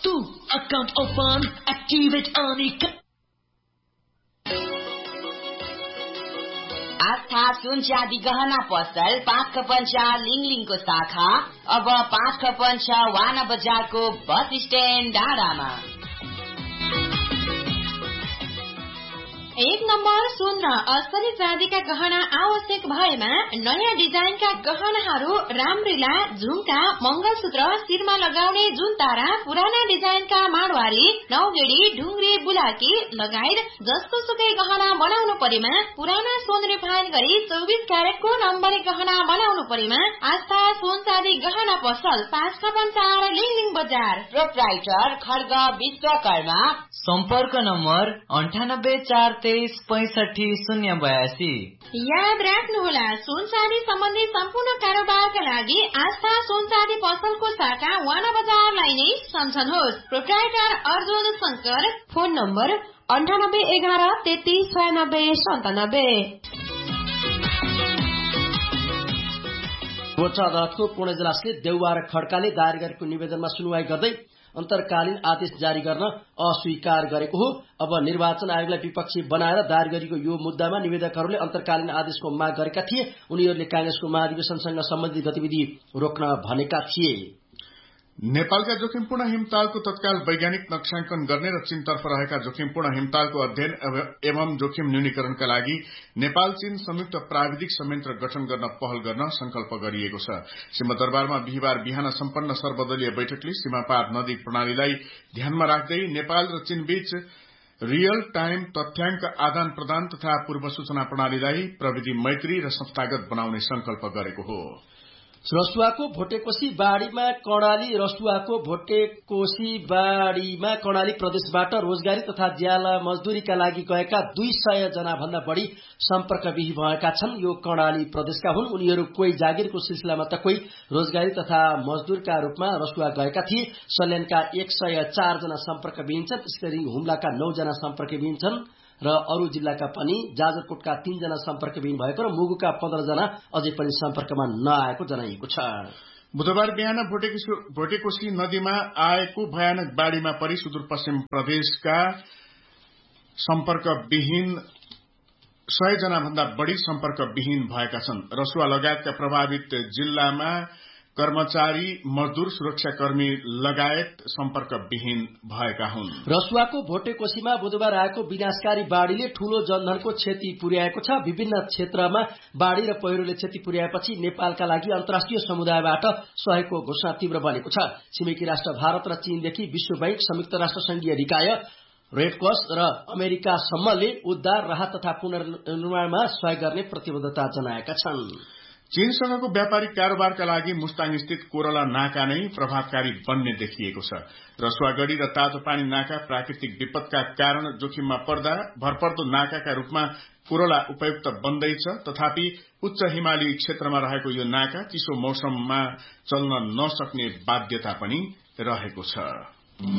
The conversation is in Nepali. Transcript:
2. Account open. Activate Anika. आस्था सुनचाँदी गहना पसल 5/4 लिङलिङको शाखा अब 5/4 वाना बजारको बस स्ट्यान्ड डाँडामा। 1 नम्बर सुन र असली चाँदीका गहना आवश्यक भएमा नयाँ डिजाइनका गहनाहरू रामरीला, झुम्का, मंगलसूत्र, शिरमा लगाउने जुनतारा, पुराना डिजाइनका माडवारी, नौगेडी, ढुङ्ग्री, बुलाकी लगायत जस्तो सुकै गहना बनाउनु परेमा, पुराना सोन रिफाइन गरी 24 क्यारेटको नम्बरी गहना बनाउनु परेमा आस्था सुन चाँदी गहना पसल 5/4 लिङलिङ बजार। प्रोप्राइटर खड्ग विश्वकर्मा। सम्पर्क नम्बर 9843650082। याद राख्नुहोला, सुन चाँदी सम्बन्धी सम्पूर्ण कारोबारका लागि आस्था सुन चाँदी पसलको शाखा वाना बजारलाई नै सम्झनुहोस्। Proprietor Arjun Shankar. Phone number 9811339697। सर्वोच्च अदालतको पूर्ण इजलासले देउवा र खड्काले दायर गरेको निवेदनमा सुनवाई गर्दै अन्तर्कालीन आदेश जारी गर्न अस्वीकार गरेको हो। अब निर्वाचन आयोगलाई विपक्षी बनाएर दायर गरिएको यो मुद्दामा निवेदकहरूले अन्तर्कालीन आदेशको माग गरेका थिए। उनीहरूले कांग्रेसको महाधिवेशनसँग सम्बन्धित गतिविधि रोक्न भनेका थिए। नेपालका जोखिमपूर्ण हिमतालको तत्काल वैज्ञानिक नक्साङ्कन गर्ने र चीनतर्फ रहेका जोखिमपूर्ण हिमतालको अध्ययन एवं जोखिम न्यूनीकरणका लागि नेपाल चीन संयुक्त प्राविधिक संयन्त्र गठन गर्न पहल गर्न संकल्प गरिएको छ। सिंहदरबारमा बिहिबार बिहान सम्पन्न सर्वदलीय बैठकले सीमापार नदी प्रणालीलाई ध्यानमा राख्दै नेपाल र चीन बीच रियल टाइम तथ्याङ्क आदान प्रदान तथा पूर्व सूचना प्रणालीलाई प्रविधि मैत्री र संस्थागत बनाउने संकल्प गरेको हो। रसुवाको भोटेकोशी बाढीमा कर्णाली प्रदेशबाट रोजगारी तथा ज्याला मजदूरीका लागि गएका 200 जना भन्दा बढ़ी सम्पर्कविहीन भएका छन्। यो कर्णाली प्रदेशका हुन्। उनीहरू कोही जागिरको सिलसिलामा त कोही रोजगारी तथा मजदूरका रूपमा रसुवा गएका थिए। सल्यानका 104 जना सम्पर्कविहीन छन्। त्यसैगरी हुम्लाका 9 जना सम्पर्कविहीन छन् र अरू जिल्लाका पनि जाजरकोटका 3 जना सम्पर्कविहीन भएको र मुगुका 15 जना अझै पनि सम्पर्कमा नआएको जनाइएको छ। बुधबार बिहान भोटेकोशी नदीमा आएको भयानक बाढ़ीमा परि सुदूरपश्चिम प्रदेशका सम्पर्कविहीन 100 जना भन्दा बढ़ी सम्पर्कविहीन भएका छन्। रसुवा लगायतका प्रभावित जिल्लामा कर्मचारी, मजदूर, सुरक्षाकर्मी लगायत सम्पर्कविहीन भएका हुन्। रसुवाको भोटेकोशीमा बुधबार आएको विनाशकारी बाढ़ीले ठूलो जनधनको क्षति पुर्याएको छ। विभिन्न क्षेत्रमा बाढ़ी र पहिरोले क्षति पुर्याएपछि नेपालका लागि अन्तर्राष्ट्रिय समुदायबाट सहयोगको घोषणा तीव्र बनेको छ। छिमेकी राष्ट्र भारत र चीनदेखि विश्व बैंक, संयुक्त राष्ट्र संघीय निकाय, रेडक्रस र अमेरिकासम्मले उद्धार, राहत तथा पुनर्निर्माणमा सहयोग गर्ने प्रतिबद्धता जनाएका छन्। चीनसँगको व्यापारिक कारोबारका लागि मुस्ताङ स्थित कोरला नाका नै प्रभावकारी बन्ने देखिएको छ। रसुवागढ़ी र तातो पानी नाका प्राकृतिक विपदका कारण जोखिममा पर्दा भरपर्दो नाकाका रूपमा कोरला उपयुक्त बन्दैछ। तथापि उच्च हिमाली क्षेत्रमा रहेको यो नाका चिसो मौसममा चल्न नसक्ने बाध्यता पनि रहेको छ।